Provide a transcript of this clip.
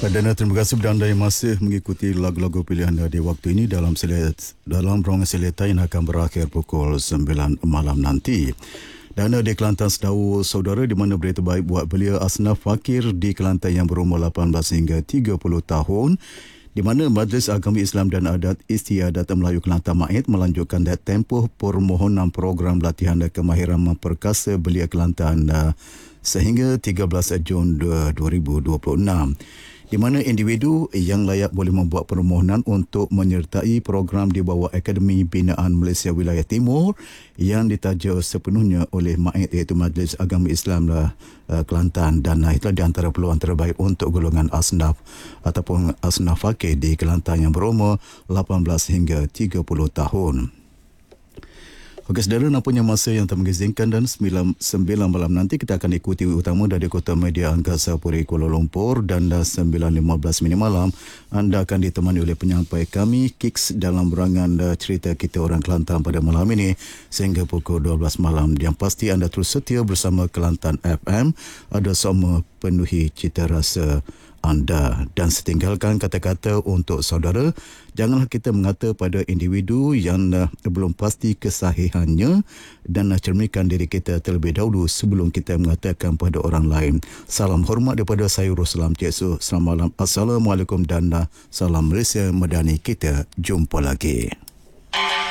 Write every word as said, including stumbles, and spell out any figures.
Dan terima kasih kepada anda yang masih mengikuti lagu-lagu pilihan anda di waktu ini dalam selet, dalam Rongan Seleta yang akan berakhir pukul sembilan malam nanti. Dan di Kelantan Sedawu, saudara, di mana berita baik buat belia Asnaf Fakir di Kelantan yang berumur lapan belas hingga tiga puluh tahun, di mana Majlis Agama Islam dan Adat Istiadat Melayu Kelantan M A I D melanjutkan tempoh permohonan program latihan dan kemahiran memperkasa belia Kelantan sehingga tiga belas Jun dua ribu dua puluh enam. Di mana individu yang layak boleh membuat permohonan untuk menyertai program di bawah Akademi Binaan Malaysia Wilayah Timur yang ditaja sepenuhnya oleh M A I D, iaitu Majlis Agama Islam uh, Kelantan, dan uh, itulah di antara peluang terbaik untuk golongan asnaf ataupun asnaf fakir di Kelantan yang berumur lapan belas hingga tiga puluh tahun. Okey, saudara, nampaknya masa yang tak mengizinkan dan sembilan, sembilan malam nanti kita akan ikuti utama dari Kota Media Angkasa Puri Kuala Lumpur, dan sembilan lima belas minit malam anda akan ditemani oleh penyampai kami Kiks dalam rangan cerita kita orang Kelantan pada malam ini sehingga pukul dua belas malam. Yang pasti anda terus setia bersama Kelantan F M, ada sama penuhi cita rasa anda. Dan setinggalkan kata-kata untuk saudara, janganlah kita mengata pada individu yang uh, belum pasti kesahihannya, dan uh, cerminkan diri kita terlebih dahulu sebelum kita mengatakan pada orang lain. Salam hormat daripada saya Ruslan Cik Su. Selamat malam. Assalamualaikum dan uh, salam Malaysia Madani. Kita jumpa lagi.